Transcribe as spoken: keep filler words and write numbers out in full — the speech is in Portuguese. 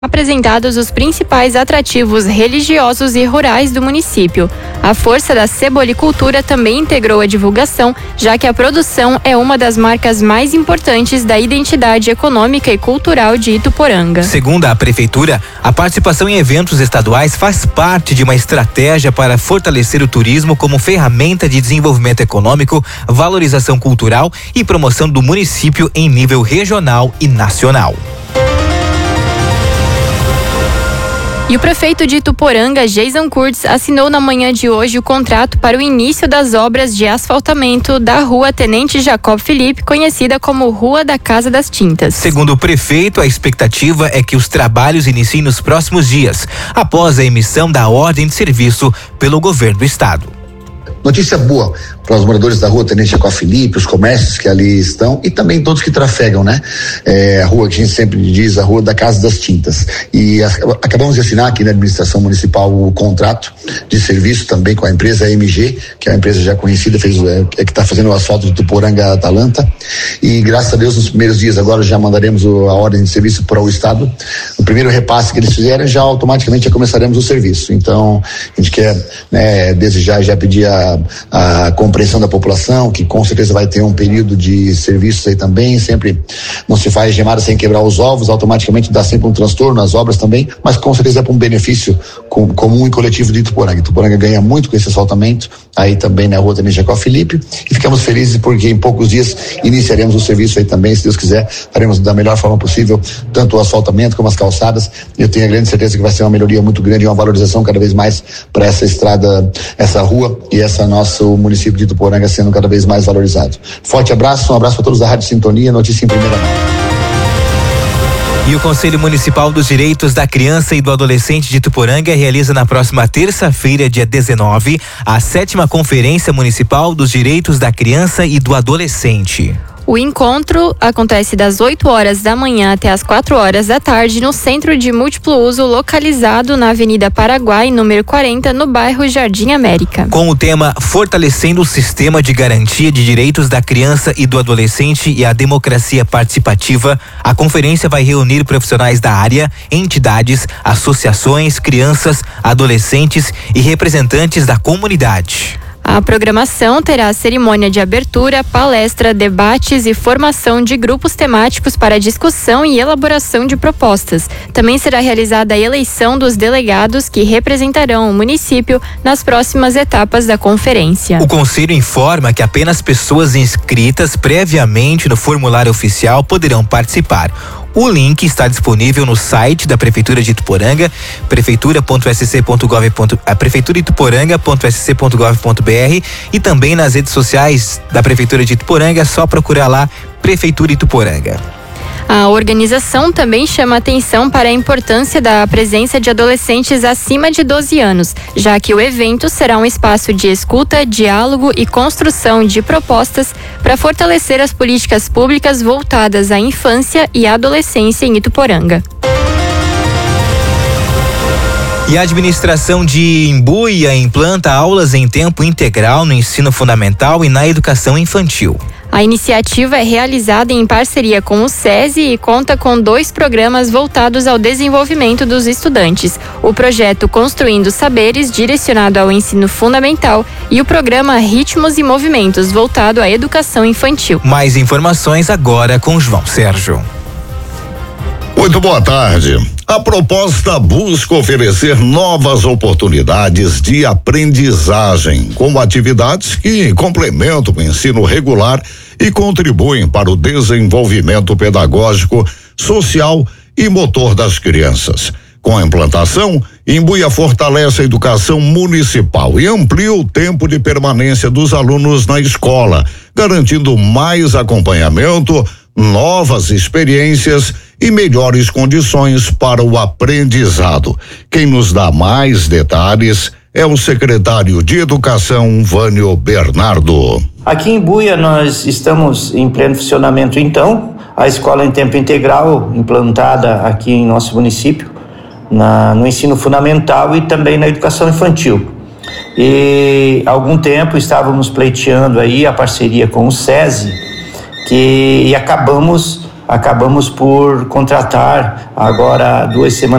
apresentados os principais atrativos religiosos e rurais do município. A Força da Cebolicultura também integrou a divulgação, já que a produção é uma das marcas mais importantes da identidade econômica e cultural de Ituporanga. Segundo a Prefeitura, a participação em eventos estaduais faz parte de uma estratégia para fortalecer o turismo como ferramenta de desenvolvimento econômico, valorização cultural e promoção do município em nível regional e nacional. E o prefeito de Ituporanga, Jason Kurtz, assinou na manhã de hoje o contrato para o início das obras de asfaltamento da rua Tenente Jacob Felipe, conhecida como Rua da Casa das Tintas. Segundo o prefeito, a expectativa é que os trabalhos iniciem nos próximos dias, após a emissão da ordem de serviço pelo governo do estado. Notícia boa para os moradores da rua Tenente Jacob Felipe, os comércios que ali estão e também todos que trafegam, né? É, a rua que a gente sempre diz, a Rua da Casa das Tintas. E a, acabamos de assinar aqui na administração municipal o contrato de serviço também com a empresa M G, que é uma empresa já conhecida, fez, é, é que está fazendo o asfalto de Ituporanga Atalanta. E graças a Deus, nos primeiros dias agora já mandaremos o, a ordem de serviço para o estado. O primeiro repasse que eles fizeram, já automaticamente já começaremos o serviço. Então, a gente quer, né, desejar já pedir a a compreensão da população, que com certeza vai ter um período de serviços aí também, sempre não se faz gemada sem quebrar os ovos, automaticamente dá sempre um transtorno nas obras também, mas com certeza é para um benefício com, comum e coletivo de Ituporanga. Ituporanga ganha muito com esse asfaltamento, aí também na rua Tenente Jacob Felipe, e ficamos felizes porque em poucos dias iniciaremos o serviço aí também, se Deus quiser, faremos da melhor forma possível, tanto o asfaltamento como as calçadas, e eu tenho a grande certeza que vai ser uma melhoria muito grande e uma valorização cada vez mais para essa estrada, essa rua e essa nosso município de Ituporanga sendo cada vez mais valorizado. Forte abraço, um abraço para todos da Rádio Sintonia, notícia em primeira mão. E o Conselho Municipal dos Direitos da Criança e do Adolescente de Ituporanga realiza na próxima terça-feira, dia dezenove, a sétima Conferência Municipal dos Direitos da Criança e do Adolescente. O encontro acontece das oito horas da manhã até as quatro horas da tarde no Centro de Múltiplo Uso, localizado na Avenida Paraguai, número quarenta, no bairro Jardim América. Com o tema Fortalecendo o Sistema de Garantia de Direitos da Criança e do Adolescente e a Democracia Participativa, a conferência vai reunir profissionais da área, entidades, associações, crianças, adolescentes e representantes da comunidade. A programação terá cerimônia de abertura, palestra, debates e formação de grupos temáticos para discussão e elaboração de propostas. Também será realizada a eleição dos delegados que representarão o município nas próximas etapas da conferência. O Conselho informa que apenas pessoas inscritas previamente no formulário oficial poderão participar. O link está disponível no site da Prefeitura de Ituporanga, prefeitura ponto s c ponto gov ponto b r, prefeitura ituporanga ponto s c ponto gov ponto b r e também nas redes sociais da Prefeitura de Ituporanga, é só procurar lá Prefeitura Ituporanga. A organização também chama atenção para a importância da presença de adolescentes acima de doze anos, já que o evento será um espaço de escuta, diálogo e construção de propostas para fortalecer as políticas públicas voltadas à infância e adolescência em Ituporanga. E a administração de Imbuia implanta aulas em tempo integral no ensino fundamental e na educação infantil. A iniciativa é realizada em parceria com o SESI e conta com dois programas voltados ao desenvolvimento dos estudantes. O projeto Construindo Saberes, direcionado ao ensino fundamental, e o programa Ritmos e Movimentos, voltado à educação infantil. Mais informações agora com João Sérgio. Muito boa tarde. A proposta busca oferecer novas oportunidades de aprendizagem, como atividades que complementam o ensino regular e contribuem para o desenvolvimento pedagógico, social e motor das crianças. Com a implantação, Imbuia fortalece a educação municipal e amplia o tempo de permanência dos alunos na escola, garantindo mais acompanhamento, novas experiências e melhores condições para o aprendizado. Quem nos dá mais detalhes é o secretário de Educação, Vânio Bernardo. Aqui em Imbuia nós estamos em pleno funcionamento então, a escola em tempo integral implantada aqui em nosso município, na, no ensino fundamental e também na educação infantil. E há algum tempo estávamos pleiteando aí a parceria com o SESI, que e acabamos acabamos por contratar agora duas semanas